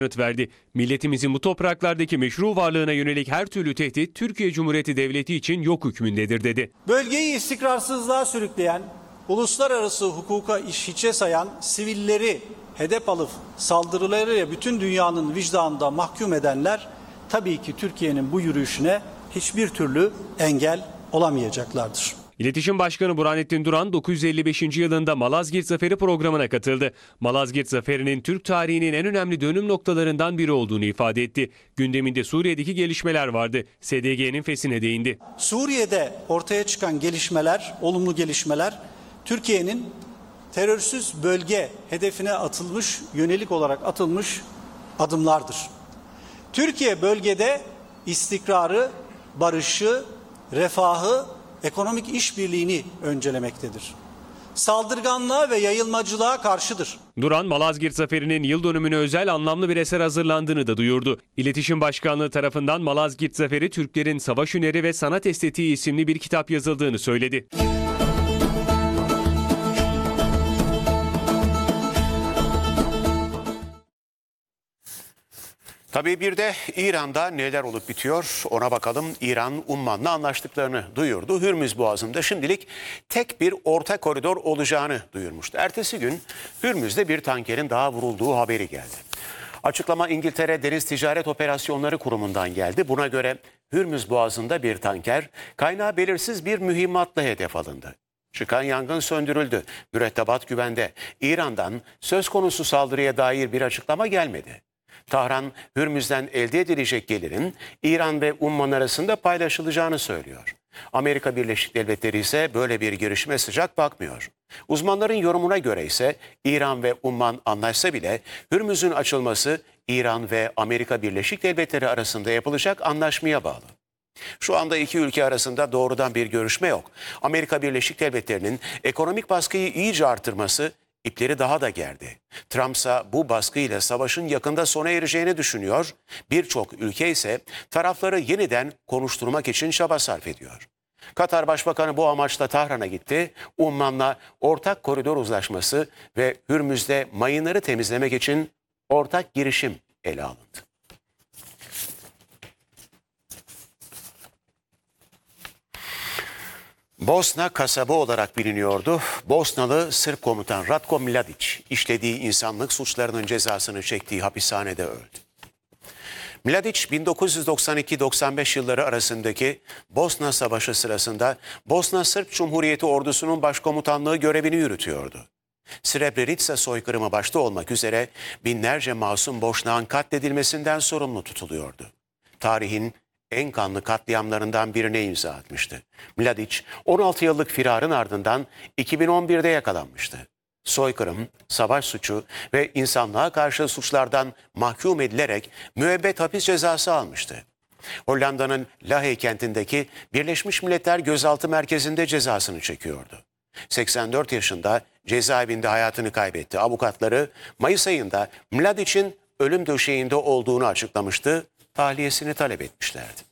yanıt verdi. Milletimizin bu topraklardaki meşru varlığına yönelik her türlü tehdit Türkiye Cumhuriyeti Devleti için yok hükmündedir dedi. Bölgeyi istikrarsızlığa sürükleyen, uluslararası hukuka hiçe sayan, sivilleri hedef alıp saldırılarıyla bütün dünyanın vicdanında mahkum edenler tabii ki Türkiye'nin bu yürüyüşüne hiçbir türlü engel olamayacaklardır. İletişim Başkanı Burhanettin Duran 955. yılında Malazgirt Zaferi programına katıldı. Malazgirt Zaferi'nin Türk tarihinin en önemli dönüm noktalarından biri olduğunu ifade etti. Gündeminde Suriye'deki gelişmeler vardı. SDG'nin fesine değindi. Suriye'de ortaya çıkan gelişmeler, olumlu gelişmeler Türkiye'nin terörsüz bölge hedefine yönelik olarak atılmış adımlardır. Türkiye bölgede istikrarı, barışı, refahı, ekonomik işbirliğini öncelemektedir. Saldırganlığa ve yayılmacılığa karşıdır. Duran, Malazgirt Zaferi'nin yıl dönümüne özel anlamlı bir eser hazırlandığını da duyurdu. İletişim Başkanlığı tarafından Malazgirt Zaferi, Türklerin Savaş Hüneri ve Sanat Estetiği isimli bir kitap yazıldığını söyledi. Tabii bir de İran'da neler olup bitiyor ona bakalım. İran, Umman'la anlaştıklarını duyurdu. Hürmüz Boğazı'nda şimdilik tek bir orta koridor olacağını duyurmuştu. Ertesi gün Hürmüz'de bir tankerin daha vurulduğu haberi geldi. Açıklama İngiltere Deniz Ticaret Operasyonları Kurumu'ndan geldi. Buna göre Hürmüz Boğazı'nda bir tanker kaynağı belirsiz bir mühimmatla hedef alındı. Çıkan yangın söndürüldü. Mürettebat güvende. İran'dan söz konusu saldırıya dair bir açıklama gelmedi. Tahran, Hürmüz'den elde edilecek gelirin İran ve Umman arasında paylaşılacağını söylüyor. Amerika Birleşik Devletleri ise böyle bir girişime sıcak bakmıyor. Uzmanların yorumuna göre ise İran ve Umman anlaşsa bile Hürmüz'ün açılması İran ve Amerika Birleşik Devletleri arasında yapılacak anlaşmaya bağlı. Şu anda iki ülke arasında doğrudan bir görüşme yok. Amerika Birleşik Devletleri'nin ekonomik baskıyı iyice artırması İpleri daha da gerdi. Trump ise bu baskıyla savaşın yakında sona ereceğini düşünüyor. Birçok ülke ise tarafları yeniden konuşturmak için çaba sarf ediyor. Katar Başbakanı bu amaçla Tahran'a gitti. Umman'la ortak koridor uzlaşması ve Hürmüz'de mayınları temizlemek için ortak girişim ele alındı. Bosna kasabı olarak biliniyordu. Bosnalı Sırp komutan Ratko Mladic işlediği insanlık suçlarının cezasını çektiği hapishanede öldü. Mladic 1992-95 yılları arasındaki Bosna Savaşı sırasında Bosna Sırp Cumhuriyeti ordusunun başkomutanlığı görevini yürütüyordu. Srebrenica soykırımı başta olmak üzere binlerce masum Boşnak'ın katledilmesinden sorumlu tutuluyordu. Tarihin en kanlı katliamlarından birine imza atmıştı. Mladic 16 yıllık firarın ardından 2011'de yakalanmıştı. Soykırım, savaş suçu ve insanlığa karşı suçlardan mahkum edilerek müebbet hapis cezası almıştı. Hollanda'nın Lahey kentindeki Birleşmiş Milletler Gözaltı Merkezi'nde cezasını çekiyordu. 84 yaşında cezaevinde hayatını kaybetti. Avukatları Mayıs ayında Mladic'in ölüm döşeğinde olduğunu açıklamıştı. Tahliyesini talep etmişlerdi.